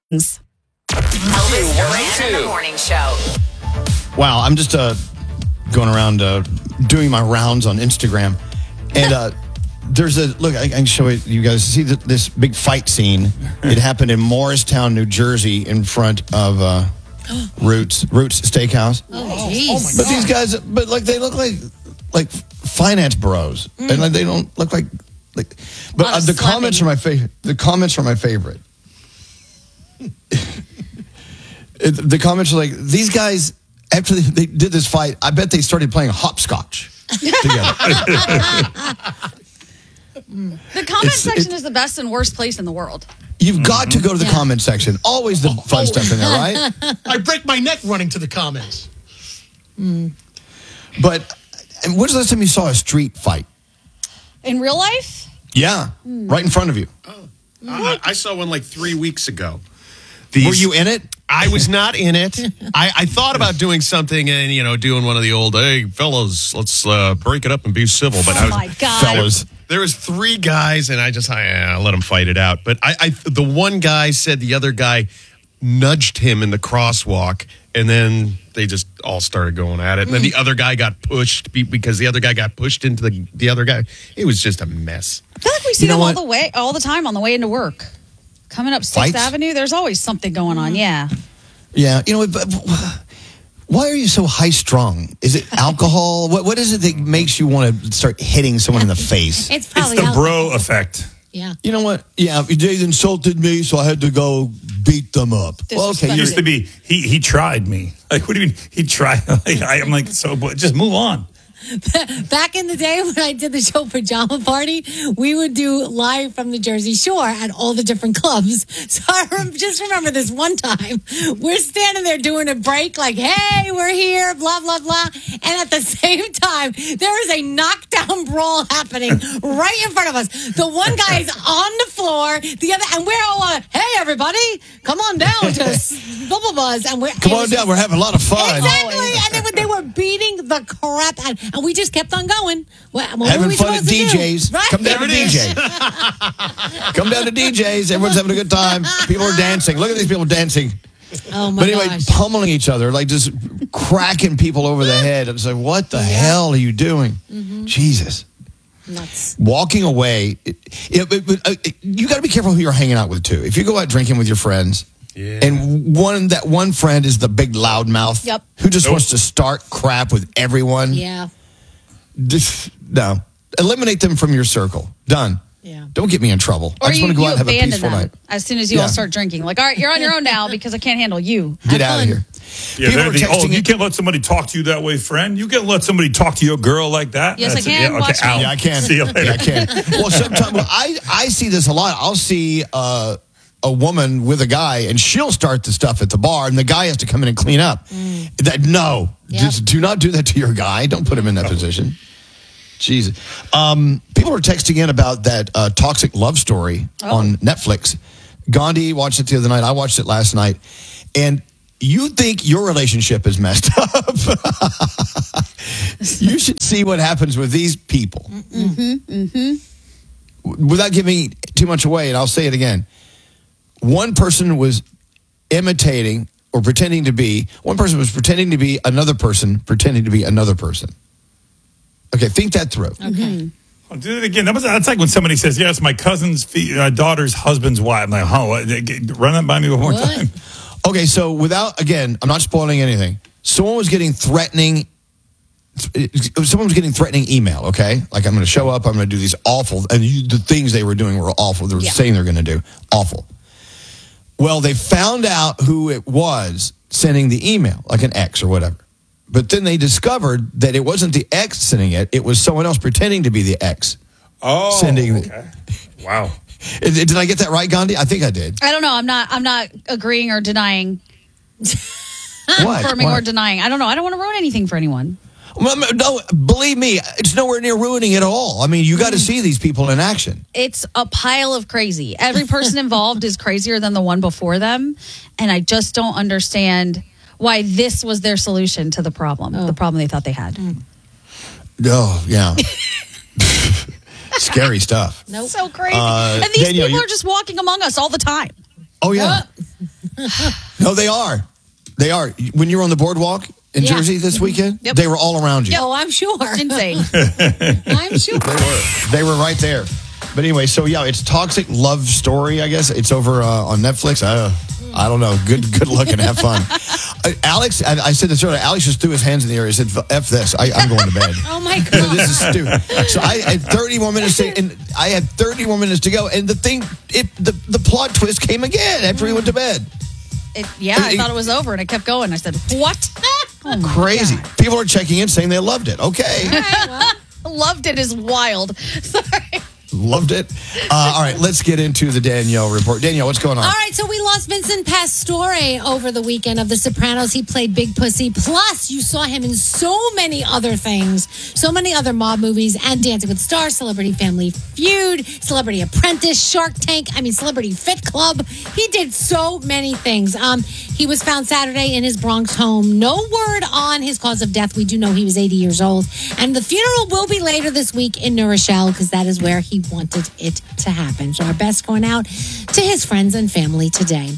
Elvis Duran in the Morning Show. Wow, I'm just going around doing my rounds on Instagram, and there's a look. I can show it. You guys see this big fight scene. It happened in Morristown, New Jersey, in front of Roots Steakhouse. Oh, jeez. But these guys, they look like finance bros, and they don't look like. But the comments are my favorite. The comments are my favorite. The comments are like, these guys, after they did this fight, I bet they started playing hopscotch together. The comment section is the best and worst place in the world. You've got to go to the comment section. Always the fun stuff in there, right? I break my neck running to the comments. But when's the last time you saw a street fight? In real life? Yeah, right in front of you. I saw one like 3 weeks ago. Were you in it? I was not in it. I thought about doing something and, doing one of the old, hey, fellas, let's break it up and be civil. But my God. Fellas. There was 3 guys, and I let them fight it out. But the one guy said the other guy nudged him in the crosswalk, and then they just all started going at it. And then the other guy got pushed because the other guy got pushed into the other guy. It was just a mess. I feel like we see them all the time on the way into work. Coming up 6th Avenue, there's always something going on, yeah. Yeah, but why are you so high-strung? Is it alcohol? What is it that makes you want to start hitting someone in the face? It's probably the bro effect. Yeah. You know what? Yeah, they insulted me, so I had to go beat them up. Well, okay, It used to be, he tried me. Like, what do you mean, he tried? I'm like, so just move on. Back in the day when I did the show Pajama Party, we would do live from the Jersey Shore at all the different clubs. So I just remember this one time, we're standing there doing a break like, hey, we're here, blah, blah, blah. And at the same time, there is a knockdown brawl happening right in front of us. The one guy is on the floor, the other, and we're all like, hey, everybody, come on down to Bubble Buzz. And come on down, we're having a lot of fun. Exactly. And they were beating the crap out. And we just kept on going. What having were we fun at supposed to DJs. do? Right? Come down to DJ. Come down to DJs. Everyone's having a good time. People are dancing. Look at these people dancing. Oh my But anyway, gosh. pummeling each other, like just cracking people over the head. It's like, what the hell are you doing? Jesus. Nuts. Walking away. You got to be careful who you're hanging out with, too. If you go out drinking with your friends, and one friend is the big loudmouth who just wants to start crap with everyone. Yeah. No. Eliminate them from your circle. Done. Yeah. Don't get me in trouble. Or I just want to go out and have a abandon peaceful them night. as soon as you all start drinking. Like, all right, you're on your own now because I can't handle you. Get out of here. Yeah, People are texting you can't let somebody talk to you that way, friend. You can't let somebody talk to your girl like that. Yes, I can. Watch me. out. Yeah, I can. See you later. Yeah, I can. Well, sometimes I see this a lot. I'll see a woman with a guy, and she'll start the stuff at the bar, and the guy has to come in and clean up. Just do not do that to your guy. Don't put him in that position. Jesus. People are texting in about that Toxic Love Story on Netflix. Gandhi watched it the other night. I watched it last night. And you think your relationship is messed up. You should see what happens with these people. Without giving too much away, and I'll say it again. One person was imitating or pretending to be, another person pretending to be another person. Okay, think that through. Okay. I'll do it again. That's like when somebody says, "Yes, my cousin's daughter's husband's wife." I'm like, run that by me one more time. Okay, so I'm not spoiling anything. Someone was getting threatening email, okay? Like, I'm going to show up, I'm going to do these awful, and the things they were doing were awful. They were saying they're going to do awful. Well, they found out who it was sending the email, like an ex or whatever. But then they discovered that it wasn't the ex sending it. It was someone else pretending to be the ex. Sending Wow. Did I get that right, Gandhi? I think I did. I don't know. I'm not agreeing or denying. What? Confirming or denying. I don't know. I don't want to ruin anything for anyone. Well, no, believe me, it's nowhere near ruining it all. I mean, you got to see these people in action. It's a pile of crazy. Every person involved is crazier than the one before them. And I just don't understand why this was their solution to the problem they thought they had. Oh, yeah. Scary stuff. So crazy. And these Danielle, people are just walking among us all the time. Oh, yeah. No, they are. They are. When you were on the boardwalk in Yeah. Jersey this weekend, Yep. they were all around you. Oh, I'm sure. Insane. I'm sure. They were right there. But anyway, so yeah, it's Toxic Love Story, I guess. It's over on Netflix. I don't know. Good luck and have fun. Alex, I said this earlier, Alex just threw his hands in the air. He said, F this. I'm going to bed. Oh my God. This is stupid. So I had 30 more minutes to go. And the plot twist came again after he went to bed. I thought it was over, and it kept going. I said, "What? Oh my Crazy. God. People are checking in saying they loved it. Okay. Loved it is wild." Sorry. Loved it. All right, let's get into the Danielle report. Danielle, what's going on? All right, so we lost Vincent Pastore over the weekend of The Sopranos. He played Big Pussy. Plus, you saw him in so many other things, so many other mob movies, and Dancing with the Stars, Celebrity Family Feud, Celebrity Apprentice, Shark Tank, Celebrity Fit Club. He did so many things. He was found Saturday in his Bronx home. No word on his cause of death. We do know he was 80 years old. And the funeral will be later this week in New Rochelle because that is where he wanted it to happen. So our best going out to his friends and family today.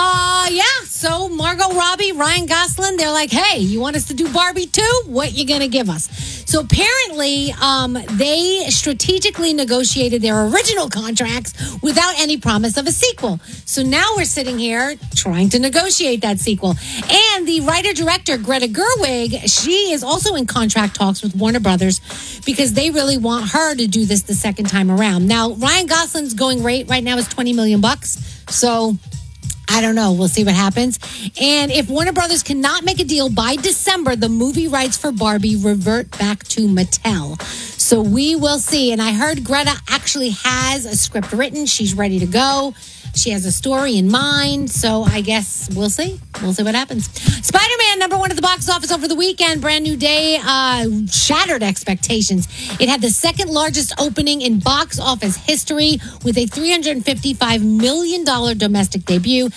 So Margot Robbie, Ryan Gosling, they're like, hey, you want us to do Barbie too? What you gonna give us? So apparently they strategically negotiated their original contracts without any promise of a sequel. So now we're sitting here trying to negotiate that sequel. And the writer-director, Greta Gerwig, she is also in contract talks with Warner Brothers because they really want her to do this the second time around. Now, Ryan Gosling's going rate right now is $20 million. So I don't know. We'll see what happens. And if Warner Brothers cannot make a deal by December, the movie rights for Barbie revert back to Mattel. So we will see. And I heard Greta actually has a script written. She's ready to go. She has a story in mind. So I guess we'll see. We'll see what happens. Spider-Man, number one at the box office over the weekend. Brand new day, shattered expectations. It had the second largest opening in box office history with a $355 million domestic debut,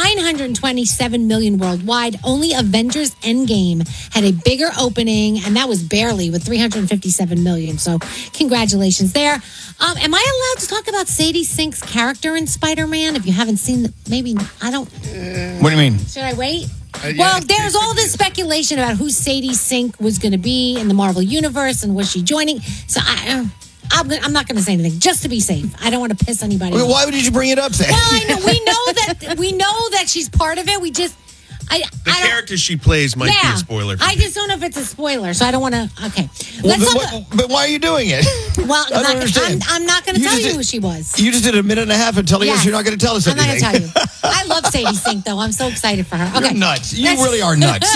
$927 million worldwide. Only Avengers Endgame had a bigger opening, and that was barely with $357 million. So congratulations there. Am I allowed to talk about Sadie Sink's character in Spider-Man? If you haven't seen, maybe, I don't. What do you mean? Should I wait? Well, there's all this speculation about who Sadie Sink was going to be in the Marvel Universe and was she joining. So I'm not going to say anything just to be safe. I don't want to piss anybody off. Why would you bring it up then? Well, I know we know that she's part of it. We just The character she plays might be a spoiler. I just don't know if it's a spoiler, so I don't want to. Okay, But why are you doing it? Well, I don't understand. I'm not going to tell you who she was. You just did a minute and a half of telling us you're not going to tell us I'm anything. not going to tell you. I love Sadie Sink, though. I'm so excited for her. Okay. You're nuts. You really are nuts.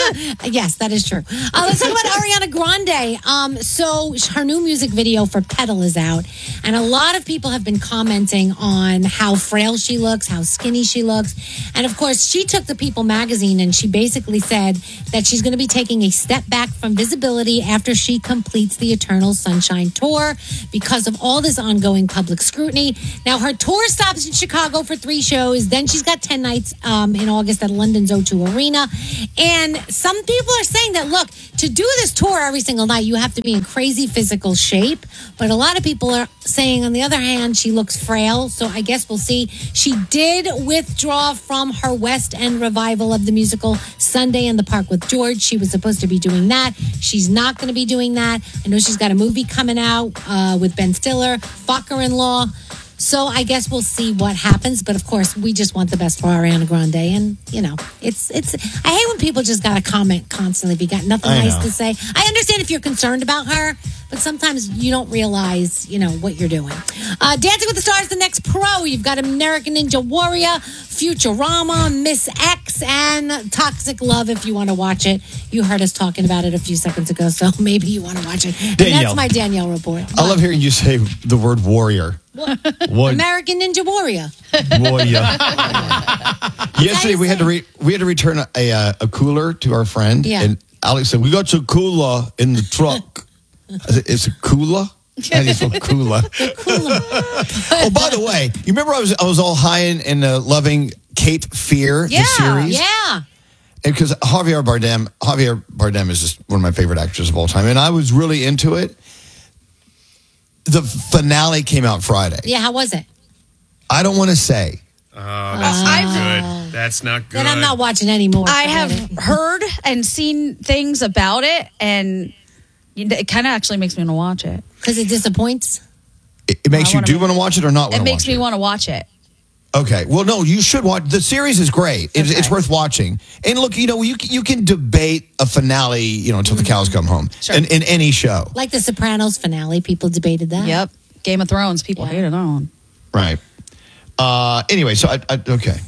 Yes, that is true. Let's talk about Ariana Grande. So her new music video for Petal is out, and a lot of people have been commenting on how frail she looks, how skinny she looks, and of course, she took the People magazine and she basically said that she's going to be taking a step back from visibility after she completes the Eternal Sunshine Tour because of all this ongoing public scrutiny. Now, her tour stops in Chicago for 3 shows. Then she's got 10 nights in August at London's O2 Arena. And some people are saying that, look, to do this tour every single night, you have to be in crazy physical shape. But a lot of people are saying, on the other hand, she looks frail. So I guess we'll see. She did withdraw from her West End revival of the musical Sunday in the Park with George. She was supposed to be doing that. She's not going to be doing that. I know she's got a movie coming out with Ben Stiller, Fucker-in-Law. So I guess we'll see what happens. But of course, we just want the best for Ariana Grande. And, you know, it's. I hate when people just got to comment constantly if you got nothing nice to say. I understand if you're concerned about her, but sometimes you don't realize, you know, what you're doing. Dancing with the Stars, the next pro. You've got American Ninja Warrior, Futurama, Miss X, and Toxic Love if you want to watch it. You heard us talking about it a few seconds ago, so maybe you want to watch it. And that's my Danielle report. I love hearing you say the word warrior. What? American Ninja Warrior. Warrior. Yesterday we had to return a cooler to our friend, and Alex said, "We got your cooler in the truck." I said, "It's a cooler." And it's a cooler. Oh, by the way, you remember I was all high and loving Cape Fear, the series? Yeah. Because Javier Bardem is just one of my favorite actors of all time, and I was really into it. The finale came out Friday. Yeah, how was it? I don't want to say. That's not good. That's not good. then I'm not watching anymore. I Forget have it. heard and seen things about it, and it kind of actually makes me want to watch it. Because it disappoints. It makes I you wanna do be- want to watch it or not want to It watch it? makes me want to watch it. Okay. Well, no, you should watch. The series is great. It's worth watching. And look, you can debate a finale, until the cows come home in any show. Like the Sopranos finale, people debated that. Yep. Game of Thrones. People hated that one. Right. Anyway, so I okay.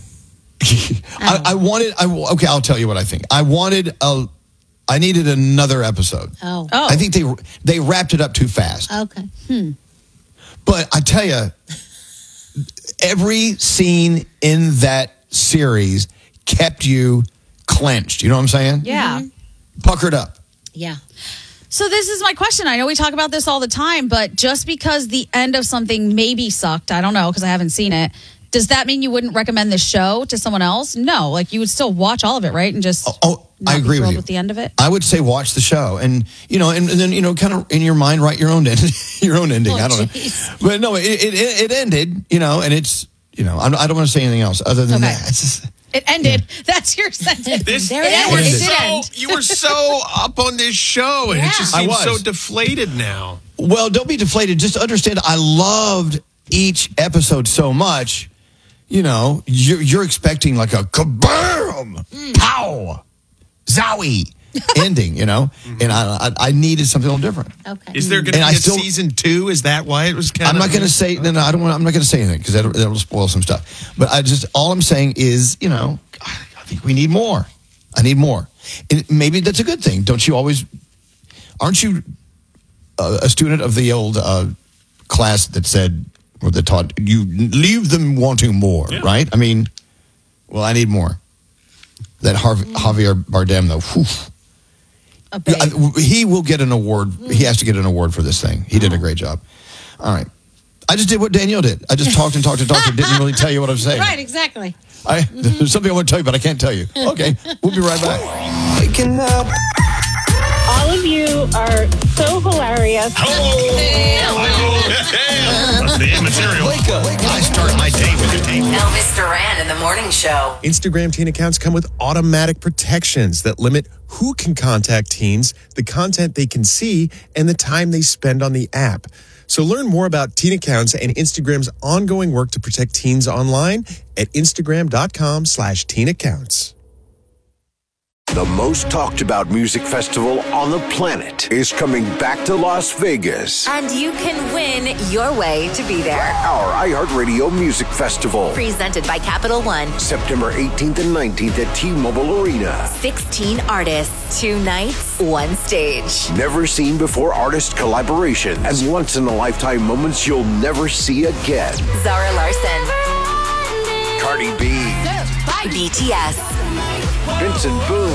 Okay, I'll tell you what I think. I needed another episode. Oh. I think they wrapped it up too fast. Okay. But I tell you, every scene in that series kept you clenched. You know what I'm saying? Yeah. Puckered up. Yeah. So this is my question. I know we talk about this all the time, but just because the end of something maybe sucked, I don't know because I haven't seen it, does that mean you wouldn't recommend the show to someone else? No. Like you would still watch all of it, right? And just I agree with you. with the end of it? I would say watch the show, and and then kind of in your mind write your own ending. Your own ending. I don't know, but no, it ended. And it's I don't want to say anything else other than that. It's just, it ended. That's your sentence. There it you were is. It did end. you were so up on this show, and it just I seems was. so deflated now. well, don't be deflated. Just understand, I loved each episode so much. You're expecting like a kabam, pow, zowie ending. And I needed something a little different. Okay. Is there going to And be I a still- season 2? Is that why it was kind I'm of? not going to say no. I don't want. I'm not going to say anything because that'll spoil some stuff. But all I'm saying is, I think we need more. I need more. And maybe that's a good thing. Don't you always? Aren't you a student of the old class that said or that taught you leave them wanting more, right? I mean, well, I need more. That Javier Bardem though. Whew, he will get an award. He has to get an award for this thing. He did a great job. All right. I just did what Danielle did. I just talked and didn't really tell you what I'm saying. Right, exactly. There's something I want to tell you, but I can't tell you. Okay, we'll be right back. Waking up. All of you are so hilarious. That's the immaterial. Wake up. I start my day with a date. Elvis Duran in the morning show. Instagram teen accounts come with automatic protections that limit who can contact teens, the content they can see, and the time they spend on the app. So learn more about teen accounts and Instagram's ongoing work to protect teens online at Instagram.com/teen accounts. The most talked about music festival on the planet is coming back to Las Vegas. And you can win your way to be there. Our iHeartRadio Music Festival. Presented by Capital One. September 18th and 19th at T-Mobile Arena. 16 artists, 2 nights, 1 stage. Never seen before artist collaborations and once in a lifetime moments you'll never see again. Zara Larson. Cardi B. BTS. Vincent Boone.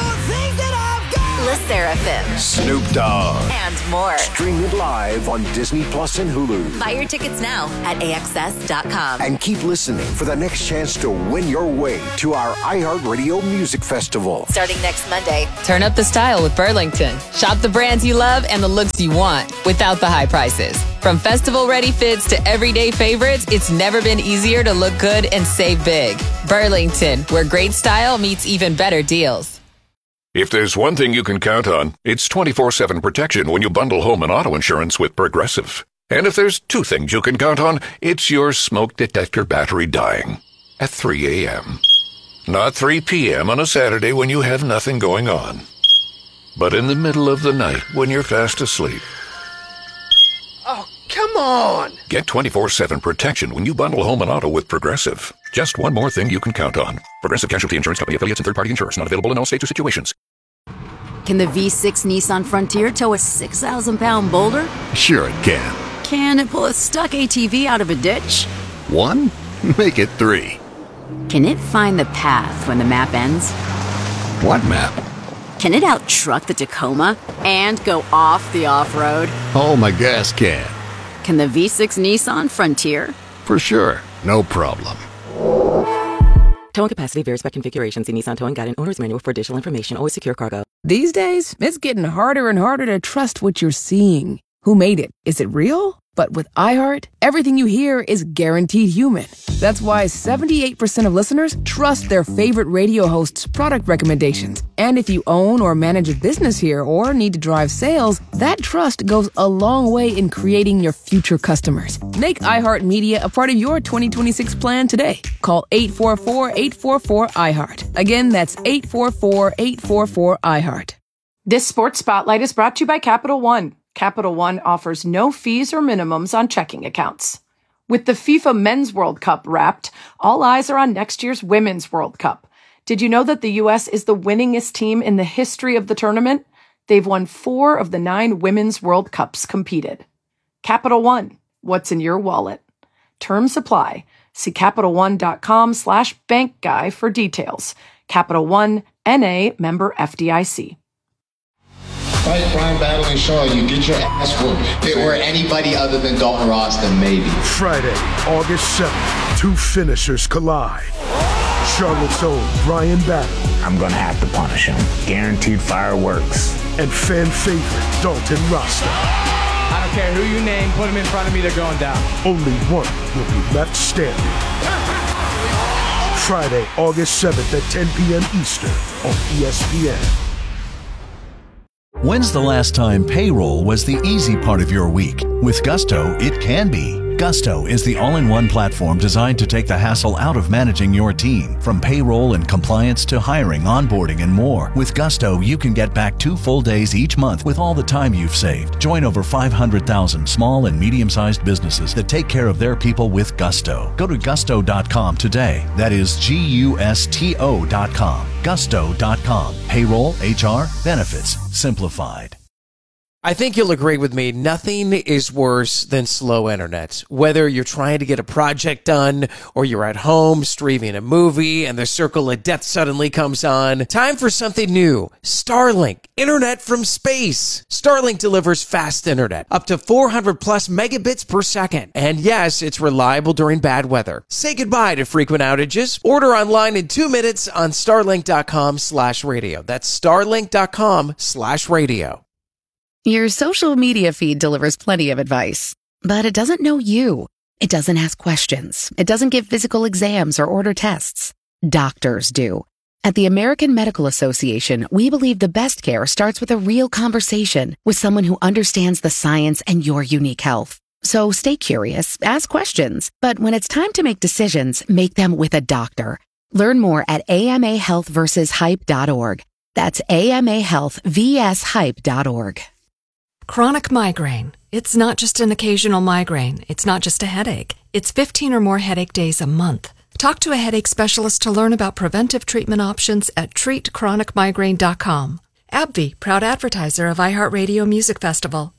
Le Sserafim. Snoop Dogg. And more. Stream it live on Disney Plus and Hulu. Buy your tickets now at AXS.com. And keep listening for the next chance to win your way to our iHeartRadio Music Festival. Starting next Monday. Turn up the style with Burlington. Shop the brands you love and the looks you want without the high prices. From festival-ready fits to everyday favorites, it's never been easier to look good and save big. Burlington, where great style meets even better deals. If there's one thing you can count on, it's 24/7 protection when you bundle home and auto insurance with Progressive. And if there's two things you can count on, it's your smoke detector battery dying at 3 a.m. Not 3 p.m. on a Saturday when you have nothing going on, but in the middle of the night when you're fast asleep. Oh, come on! Get 24/7 protection when you bundle home and auto with Progressive. Just one more thing you can count on. Progressive Casualty Insurance Company affiliates and third-party insurers. Not available in all states or situations. Can the V6 Nissan Frontier tow a 6,000-pound boulder? Sure it can. Can it pull a stuck ATV out of a ditch? 1? Make it 3. Can it find the path when the map ends? What map? Can it out-truck the Tacoma and go off the off-road? Oh, my gas can. Can the V6 Nissan Frontier? For sure. No problem. Towing capacity varies by configuration. See Nissan Towing Guide and Owner's Manual for additional information. Always secure cargo. These days, it's getting harder and harder to trust what you're seeing. Who made it? Is it real? But with iHeart, everything you hear is guaranteed human. That's why 78% of listeners trust their favorite radio host's product recommendations. And if you own or manage a business here or need to drive sales, that trust goes a long way in creating your future customers. Make iHeartMedia a part of your 2026 plan today. Call 844-844-iHeart. Again, that's 844-844-iHeart. This Sports Spotlight is brought to you by Capital One. Capital One offers no fees or minimums on checking accounts. With the FIFA Men's World Cup wrapped, all eyes are on next year's Women's World Cup. Did you know that the U.S. is the winningest team in the history of the tournament? They've won 4 of the 9 Women's World Cups competed. Capital One, what's in your wallet? Terms apply. See CapitalOne.com/bankguy for details. Capital One, N.A., member FDIC. Fight Brian Battling Shaw, you get your ass whooped. If it were anybody other than Dalton Ross, then maybe. Friday, August 7th, 2 finishers collide. Charlotte's own Brian Battling. I'm going to have to punish him. Guaranteed fireworks. And fan favorite Dalton Rasta. I don't care who you name, put him in front of me, they're going down. Only one will be left standing. Friday, August 7th at 10 p.m. Eastern on ESPN. When's the last time payroll was the easy part of your week? With Gusto, it can be. Gusto is the all-in-one platform designed to take the hassle out of managing your team. From payroll and compliance to hiring, onboarding, and more. With Gusto, you can get back 2 full days each month with all the time you've saved. Join over 500,000 small and medium-sized businesses that take care of their people with Gusto. Go to gusto.com today. That is GUSTO.com. Gusto.com. Payroll, HR, benefits, simplified. I think you'll agree with me, nothing is worse than slow internet. Whether you're trying to get a project done or you're at home streaming a movie and the circle of death suddenly comes on, time for something new. Starlink, internet from space. Starlink delivers fast internet, up to 400 plus megabits per second. And yes, it's reliable during bad weather. Say goodbye to frequent outages. Order online in 2 minutes on starlink.com/radio. That's starlink.com/radio. Your social media feed delivers plenty of advice, but it doesn't know you. It doesn't ask questions. It doesn't give physical exams or order tests. Doctors do. At the American Medical Association, we believe the best care starts with a real conversation with someone who understands the science and your unique health. So stay curious, ask questions, but when it's time to make decisions, make them with a doctor. Learn more at amahealthversushype.org. That's amahealthvshype.org. Chronic migraine. It's not just an occasional migraine. It's not just a headache. It's 15 or more headache days a month. Talk to a headache specialist to learn about preventive treatment options at treatchronicmigraine.com. AbbVie, proud advertiser of iHeartRadio Music Festival.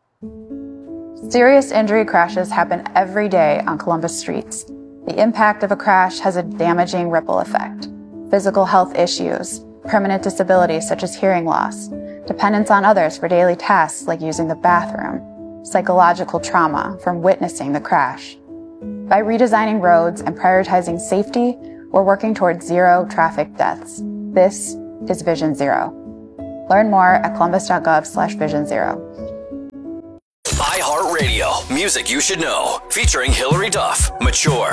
Serious injury crashes happen every day on Columbus streets. The impact of a crash has a damaging ripple effect. Physical health issues, permanent disabilities such as hearing loss, dependence on others for daily tasks like using the bathroom, psychological trauma from witnessing the crash. By redesigning roads and prioritizing safety, we're working towards 0 traffic deaths. This is Vision Zero. Learn more at columbus.gov/vision0. iHeartRadio, music you should know, featuring Hillary Duff, Mature.